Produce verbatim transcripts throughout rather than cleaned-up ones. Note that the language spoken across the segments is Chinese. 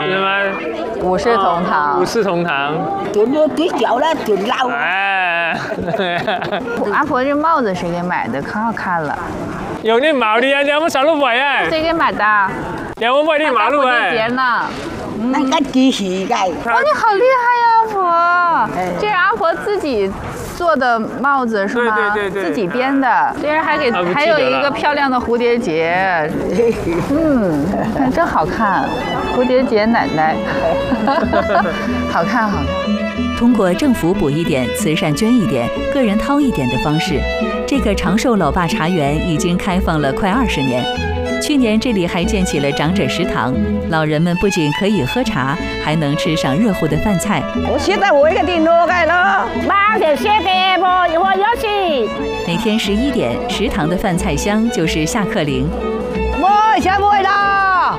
是吗？ 五世同堂， 五世同堂， 炖了最小了，炖老。 哎， 阿婆这帽子谁给买的？可好看了。 有啲毛的啊，你有冇手路位啊？ 谁给买的？ 有冇买啲毛路啊？ 节呢？ 那个机器的。 哇，你好厉害呀，阿婆！这是阿婆自己做的帽子是吗？ 对对对对， 自己编的。这人还给还有一个漂亮的蝴蝶结，嗯，看真好看，蝴蝶结奶奶，好看好看。 通过政府补一点、慈善捐一点、个人掏一点的方式，这个长寿老爸茶园已经开放了快二十年。去年这里还建起了长者食堂，老人们不仅可以喝茶，还能吃上热乎的饭菜。 我现在我一个电脑盖了， 妈的，谢谢不，我有去。 每天十一点，食堂的饭菜香就是下课铃。 我下不会啦。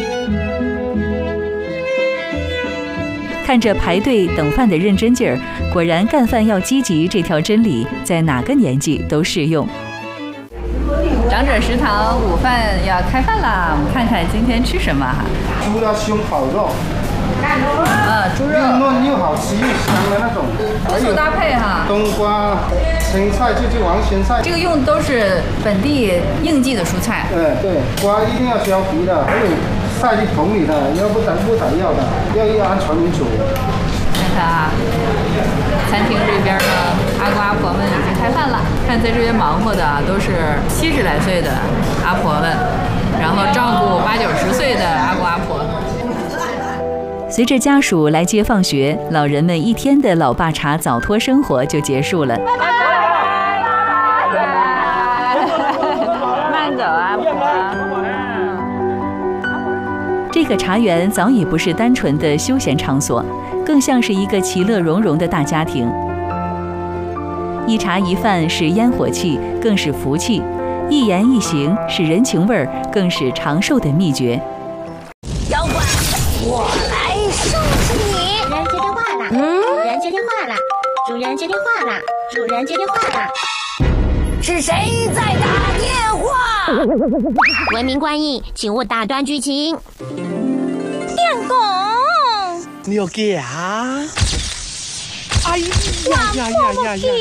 看着排队等饭的认真劲儿，果然干饭要积极这条真理在哪个年纪都适用。 长者食堂午饭要开饭啦，我们看看今天吃什么哈。 猪的胸烤肉， 啊，猪肉， 又嫩又好吃又香的那种， 多素搭配哈。 冬瓜、青菜就是王咸菜， 这个用都是本地应季的蔬菜。 哎对，瓜一定要削皮的，还有晒进桶里的，要不然不打药的，要要按传米煮。 看看啊，餐厅这边呢，阿公阿婆们已经开饭了。看在这边忙活的都是七十来岁的阿婆们，然后照顾八九十岁的阿公阿婆。 随着家属来接放学，老人们一天的老爸茶早托生活就结束了。 拜拜，慢走啊，阿婆。 这个茶园早已不是单纯的休闲场所，更像是一个其乐融融的大家庭。一茶一饭是烟火气，更是福气；一言一行是人情味儿，更是长寿的秘诀。 妖怪，我来收拾你！人接电话了，嗯，人接电话了，主人接电话了，主人接电话了，是谁在打电话？文明观影，请勿打断剧情。电工， 你有给啊？哎呀呀呀呀呀！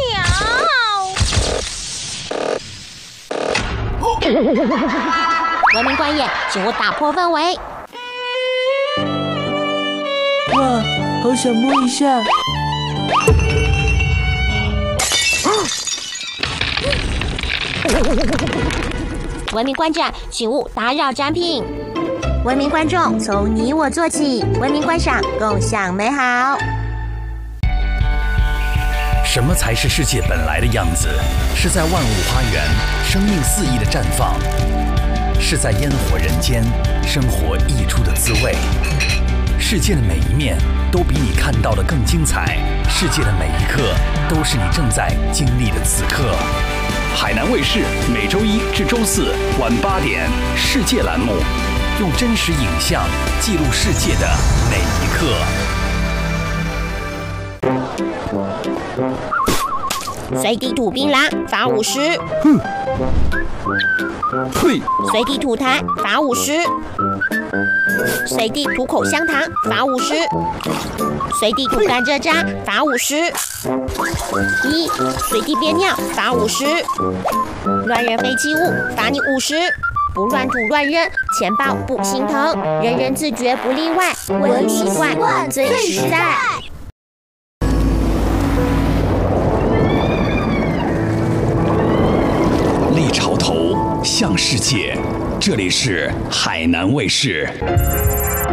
文明观演，请勿打破氛围。 哇，好想摸一下。 文明观展，请勿打扰展品。文明观众，从你我做起，文明观赏，共享美好。 什么才是世界本来的样子？是在万物花园，生命肆意的绽放；是在烟火人间，生活溢出的滋味。世界的每一面都比你看到的更精彩，世界的每一刻都是你正在经历的此刻。海南卫视每周一至周四晚八点，世界栏目，用真实影像记录世界的每一刻。 随地吐槟榔，罚五十。 哼，呸！ 随地吐痰，罚五十。随地吐口香糖，罚五十。随地吐甘蔗渣，罚五十。一，随地憋尿，罚五十。乱扔废弃物，罚你五十。不乱吐乱扔，钱包不心疼，人人自觉不例外，文明习惯最实在。 立潮头向世界，这里是海南卫视。